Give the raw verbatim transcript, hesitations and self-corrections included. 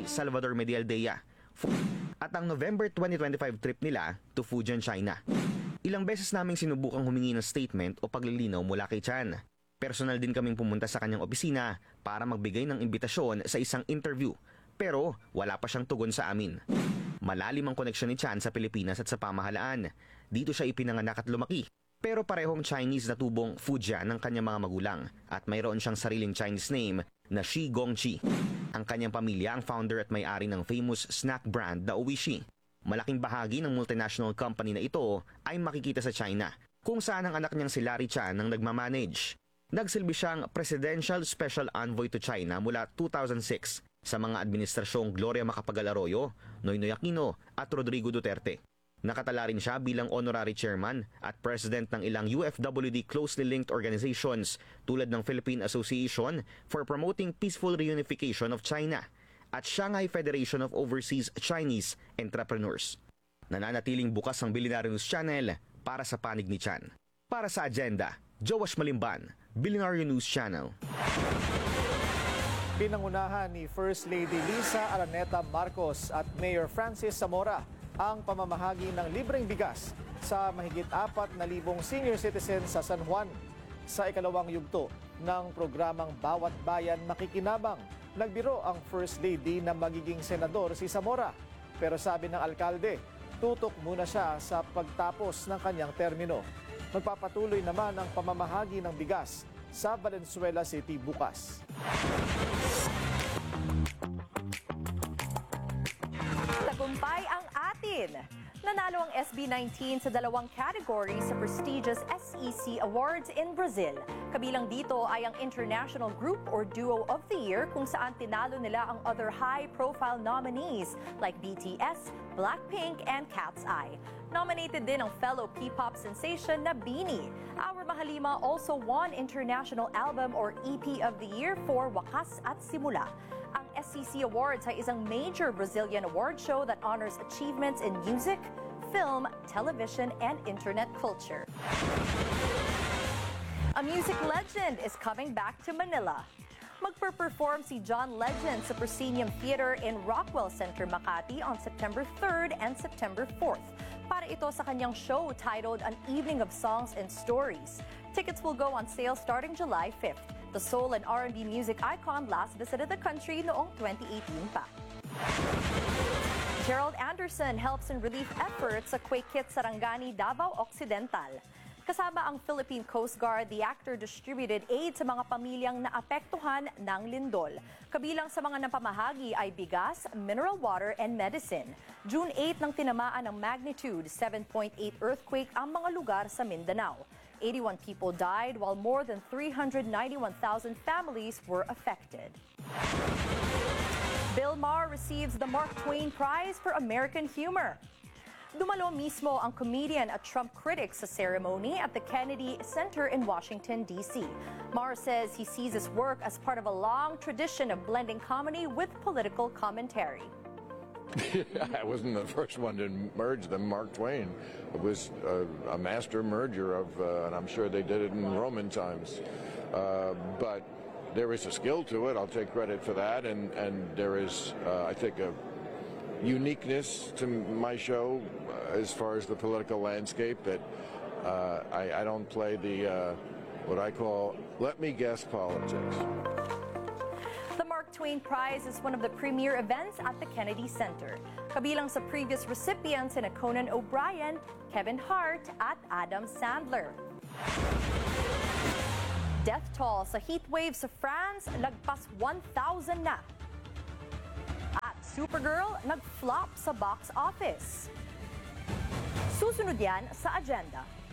Salvador Medialdea at ang November twenty twenty-five trip nila to Fujian, China. Ilang beses naming sinubukang humingi ng statement o paglilinaw mula kay Chan. Personal din kaming pumunta sa kanyang opisina para magbigay ng imbitasyon sa isang interview, pero wala pa siyang tugon sa amin. Malalim ang koneksyon ni Chan sa Pilipinas at sa pamahalaan. Dito siya ipinanganak at lumaki. Pero parehong Chinese na tubong Fujian ng kanyang mga magulang at mayroon siyang sariling Chinese name na Shi Gongqi. Ang kanyang pamilya ang founder at may-ari ng famous snack brand na Oishi. Malaking bahagi ng multinational company na ito ay makikita sa China, kung saan ang anak niyang si Larry Chan ang nagmamanage. Nagsilbi siyang Presidential Special Envoy to China mula two thousand six sa mga administrasyong Gloria Macapagal Arroyo, Noynoy Aquino at Rodrigo Duterte. Nakatala rin siya bilang honorary chairman at president ng ilang U F W D closely linked organizations tulad ng Philippine Association for Promoting Peaceful Reunification of China at Shanghai Federation of Overseas Chinese Entrepreneurs. Nananatiling bukas ang Billionaire News Channel para sa panig ni Chan. Para sa agenda, Joash Malimban, Billionaire News Channel. Pinangunahan ni First Lady Lisa Araneta Marcos at Mayor Francis Zamora ang pamamahagi ng libreng bigas sa mahigit apat na libong senior citizens sa San Juan. Sa ikalawang yugto ng programang Bawat Bayan Makikinabang, nagbiro ang First Lady na magiging senador si Zamora. Pero sabi ng alkalde, tutok muna siya sa pagtapos ng kanyang termino. Magpapatuloy naman ang pamamahagi ng bigas sa Valenzuela City bukas. Tagumpay ang atin! Nanalo ang S B nineteen sa dalawang category sa prestigious S E C Awards in Brazil. Kabilang dito ay ang International Group or Duo of the Year kung saan tinalo nila ang other high-profile nominees like B T S, Blackpink, and Cat's Eye. Nominated din ang fellow P-pop sensation na BINI. Our Mahalima also won International Album or E P of the Year for Wakas at Simula. Ang S E C Awards ay isang major Brazilian award show that honors achievements in music, film, television, and internet culture. A music legend is coming back to Manila. Magper-perform si John Legend sa Proscenium Theater in Rockwell Center, Makati on September third and September fourth. Para ito sa kanyang show titled An Evening of Songs and Stories. Tickets will go on sale starting July fifth. The soul and R and B music icon last visited the country noong twenty eighteen pa. Gerald Anderson helps in relief efforts sa quake hit Sarangani, Davao Occidental. Kasama ang Philippine Coast Guard, the actor distributed aid sa mga pamilyang naapektuhan ng lindol. Kabilang sa mga napamahagi ay bigas, mineral water, and medicine. June eighth nang tinamaan ng magnitude seven point eight earthquake ang mga lugar sa Mindanao. eighty-one people died while more than three hundred ninety-one thousand families were affected. Bill Maher receives the Mark Twain Prize for American Humor. Dumalo mismo ang comedian at Trump critic sa ceremony at the Kennedy Center in Washington, D C. Maher says he sees his work as part of a long tradition of blending comedy with political commentary. I wasn't the first one to merge them, Mark Twain. It was a, a master merger of, uh, and I'm sure they did it in Roman times. Uh, but there is a skill to it. I'll take credit for that. And, and there is, uh, I think, a uniqueness to my show uh, as far as the political landscape that uh, I, I don't play the, uh, what I call, let me guess politics. The Mark Twain Prize is one of the premier events at the Kennedy Center. Kabilang sa previous recipients sina Conan O'Brien, Kevin Hart, at Adam Sandler. Death toll sa heatwave sa France lagpas one thousand na. At Supergirl nag-flop sa box office. Susunod yan sa agenda.